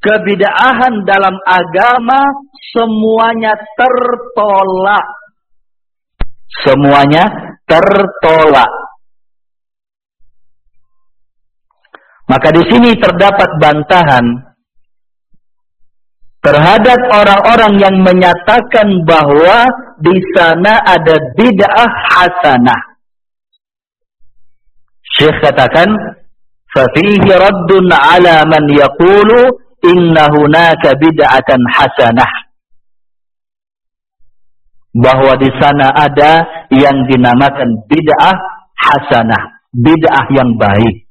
kebid'ahan dalam agama semuanya tertolak. Semuanya tertolak. Maka di sini terdapat bantahan terhadap orang-orang yang menyatakan bahwa di sana ada bid'ah hasanah. Syekh katakan, فَفِيهِ رَدٌّ عَلَى مَنْ يَقُولُ إِنَّ هُنَاكَ بِدْعَةً حَسَنَةً. Bahwa di sana ada yang dinamakan bid'ah hasanah, bid'ah yang baik.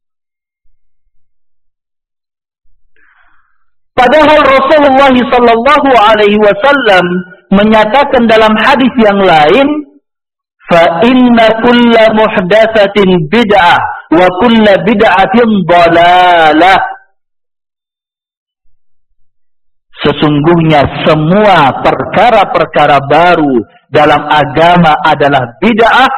Padahal Rasulullah sallallahu alaihi wasallam menyatakan dalam hadis yang lain, fa inna kulla muhdatsatin bid'ah wa kulla bid'atin dhalalah. Sesungguhnya semua perkara-perkara baru dalam agama adalah bid'ah,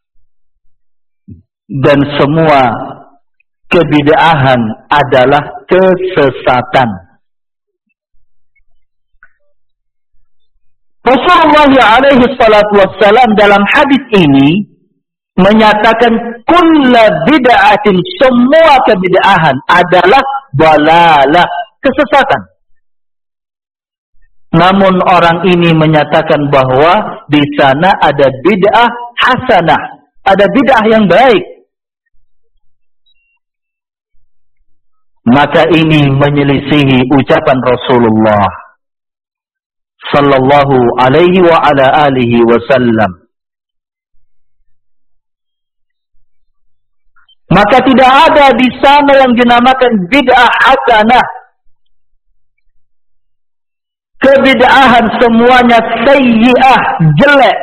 dan semua kebid'ahan adalah kesesatan. Rasulullah alaihi salatu wassalam dalam hadis ini menyatakan kulla bid'atin, semua kebid'ahan adalah dhalalah, kesesatan. Namun orang ini menyatakan bahwa di sana ada bid'ah hasanah, ada bid'ah yang baik. Maka ini menyelisihi ucapan Rasulullah sallallahu alaihi wa ala alihi wasallam. Maka tidak ada di sana yang dinamakan bid'ah hasanah. Kebid'ahan semuanya sayyi'ah, jelek,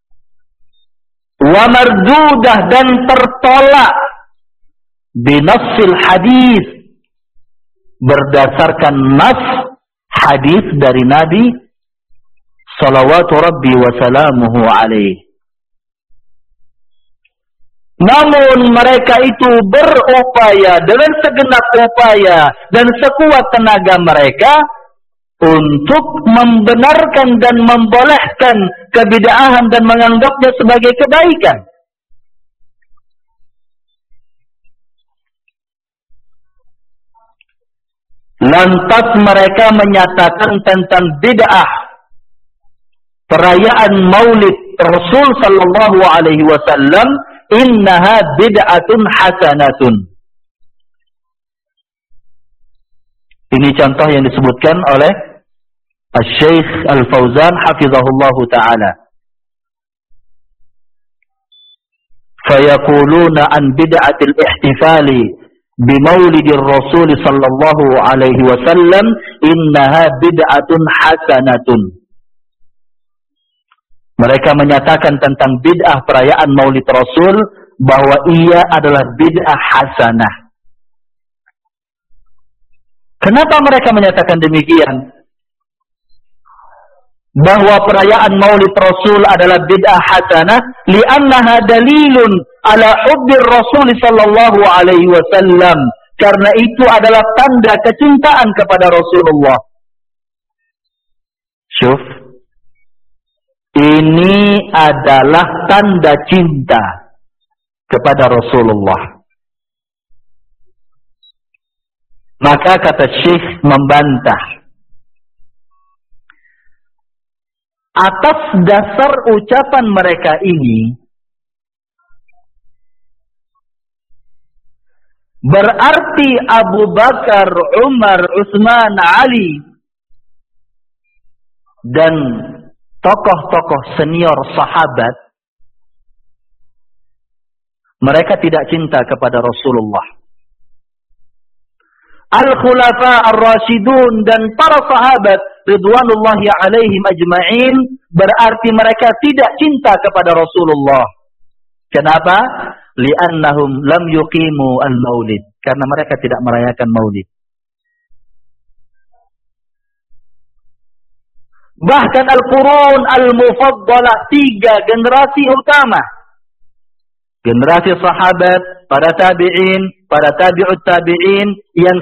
wa mardudah, dan tertolak binassil hadis, berdasarkan nas hadis dari Nabi salawatu rabbi wa salamuhu alaih. Namun mereka itu berupaya dengan segenap upaya dan sekuat tenaga mereka untuk membenarkan dan membolehkan kebid'ahan dan menganggapnya sebagai kebaikan. Lantas mereka menyatakan tentang bid'ah perayaan Maulid Rasul sallallahu alaihi wasallam, innaha bid'atun hasanatun. Ini contoh yang disebutkan oleh Syekh Al-Fauzan hafizahullah taala. Fayaquluna an bid'atil ihtifali bimaulidir Rasul sallallahu alaihi wasallam, innaha bid'atun hasanatun. Mereka menyatakan tentang bid'ah perayaan Maulid Rasul bahwa ia adalah bid'ah hasanah. Kenapa mereka menyatakan demikian? Bahwa perayaan Maulid Rasul adalah bid'ah hasanah, li'annaha dalilun ala hubbir Rasul sallallahu alaihi wasallam. Karena itu adalah tanda kecintaan kepada Rasulullah. Syuf, ini adalah tanda cinta kepada Rasulullah. Maka kata Syekh membantah, atas dasar ucapan mereka ini, berarti Abu Bakar, Umar, Utsman, Ali, dan tokoh-tokoh senior sahabat, mereka tidak cinta kepada Rasulullah. Al-Khulafa Ar-Rasyidun dan para sahabat ridwanullahi alaihim ajma'in, berarti mereka tidak cinta kepada Rasulullah. Kenapa? Li'annahum lam yuqimu al-maulid. Karena mereka tidak merayakan maulid. Bahkan Al-Qurun Al-Mufaddalah, 3 generasi utama. Generasi sahabat, para tabi'in, para tabi'ut tabi'in, yang